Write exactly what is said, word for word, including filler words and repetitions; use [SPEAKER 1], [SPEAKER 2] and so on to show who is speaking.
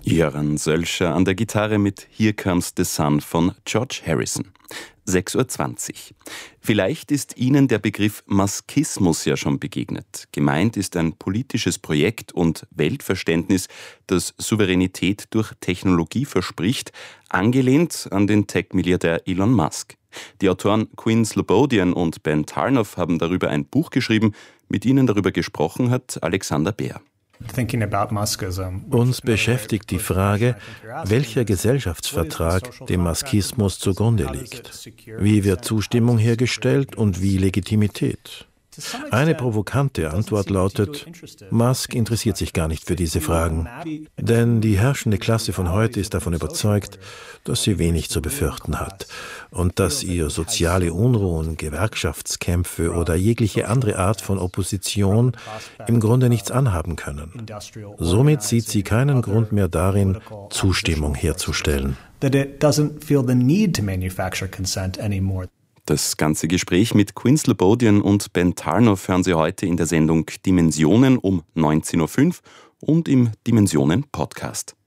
[SPEAKER 1] Jöran Sölscher an der Gitarre mit Here Comes the Sun von George Harrison. sechs Uhr zwanzig. Vielleicht ist Ihnen der Begriff Maskismus ja schon begegnet. Gemeint ist ein politisches Projekt und Weltverständnis, das Souveränität durch Technologie verspricht, angelehnt an den Tech-Milliardär Elon Musk. Die Autoren Quinn Slobodian und Ben Tarnoff haben darüber ein Buch geschrieben. Mit ihnen darüber gesprochen hat Alexander Beer.
[SPEAKER 2] Uns beschäftigt die Frage, welcher Gesellschaftsvertrag dem Maskismus zugrunde liegt. Wie wird Zustimmung hergestellt und wie Legitimität? Eine provokante Antwort lautet, Musk interessiert sich gar nicht für diese Fragen. Denn die herrschende Klasse von heute ist davon überzeugt, dass sie wenig zu befürchten hat und dass ihr soziale Unruhen, Gewerkschaftskämpfe oder jegliche andere Art von Opposition im Grunde nichts anhaben können. Somit sieht sie keinen Grund mehr darin, Zustimmung herzustellen.
[SPEAKER 1] Das ganze Gespräch mit Quinn Slobodian und Ben Tarnoff hören Sie heute in der Sendung Dimensionen um neunzehn Uhr fünf und im Dimensionen-Podcast.